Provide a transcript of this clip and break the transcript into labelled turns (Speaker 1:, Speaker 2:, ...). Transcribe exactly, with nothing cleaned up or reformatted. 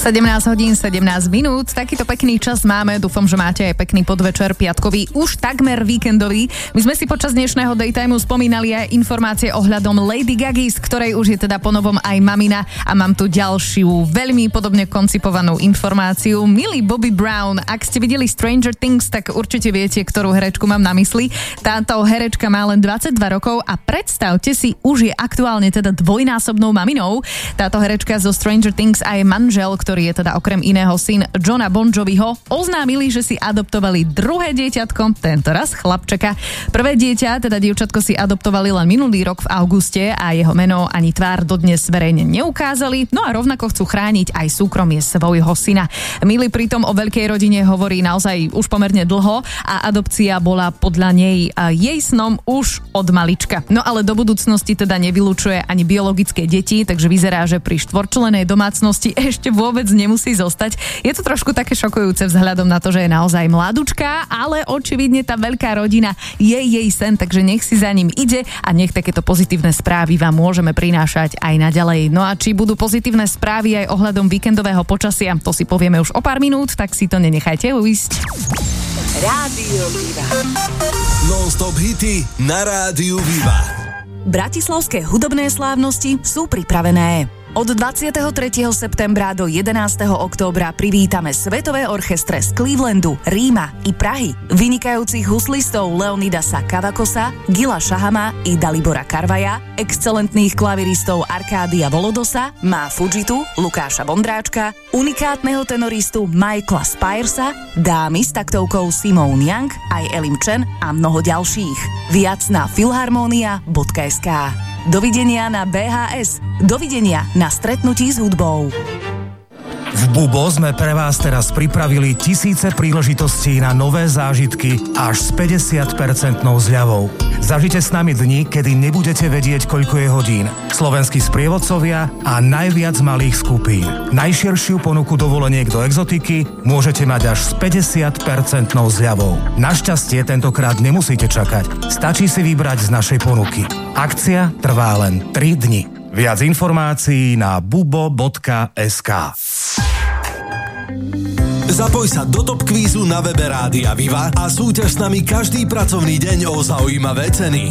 Speaker 1: sedemnásť hodín sedemnásť minút, takýto pekný čas máme, dúfam, že máte aj pekný podvečer piatkový, už takmer víkendový. My sme si počas dnešného daytimeu spomínali aj informácie ohľadom Lady Gagy, z ktorej už je teda ponovom aj mamina a mám tu ďalšiu veľmi podobne koncipovanú informáciu. Milý Bobby Brown, ak ste videli Stranger Things, tak určite viete, ktorú herečku mám na mysli. Táto herečka má len dvadsaťdva rokov a predstavte si, už je aktuálne teda dvojnásobnou maminou. Táto herečka zo Stranger Things a jej manžel, ktorý je teda okrem iného syn Johna Bon Joviho, oznámili, že si adoptovali druhé dieťatko, tento raz chlapčeka. Prvé dieťa, teda dievčatko, si adoptovali len minulý rok v auguste a jeho meno ani tvár dodnes verejne neukázali, no a rovnako chcú chrániť aj súkromie svojho syna. Milý pritom o veľkej rodine hovorí naozaj už pomerne dlho a adopcia bola podľa nej jej snom už od malička. No ale do budúcnosti teda nevylučuje ani biologické deti, takže vyzerá, že pri štvorčlennej domácnosti ešte vôbec nemusí zostať. Je to trošku také šokujúce vzhľadom na to, že je naozaj mladúčka, ale očividne tá veľká rodina je jej sen, takže nech si za ním ide a nech takéto pozitívne správy vám môžeme prinášať aj naďalej. No a či budú pozitívne správy aj ohľadom víkendového počasia, to si povieme už o pár minút, tak si to nenechajte uísť.
Speaker 2: Rádio Viva. Non-stop hity na Rádiu Viva.
Speaker 3: Bratislavské hudobné slávnosti sú pripravené. Od dvadsiateho tretieho septembra do jedenásteho októbra privítame svetové orchestre z Clevelandu, Ríma i Prahy, vynikajúcich huslistov Leonidasa Kavakosa, Gila Šahama i Dalibora Karvaja, excelentných klaviristov Arkádia Volodosa, Má Fujitu, Lukáša Vondráčka, unikátneho tenoristu Michaela Spiresa, dámy s taktovkou Simone Young, aj Elim Chen a mnoho ďalších. Viac na filharmonia bodka es ká. Dovidenia na bé há es. Dovidenia na stretnutí s hudbou.
Speaker 4: V Bubo sme pre vás teraz pripravili tisíce príležitostí na nové zážitky až s päťdesiat percent zľavou. Zažite s nami dni, kedy nebudete vedieť, koľko je hodín. Slovenskí sprievodcovia a najviac malých skupín. Najširšiu ponuku dovoleniek do exotiky môžete mať až s päťdesiat percent zľavou. Našťastie tentokrát nemusíte čakať. Stačí si vybrať z našej ponuky. Akcia trvá len tri dni. Viac informácií na bubo bodka es ká.
Speaker 2: Zapoj sa do Top Kvízu na webe Rádia Viva a súťaž s nami každý pracovný deň o zaujímavé ceny.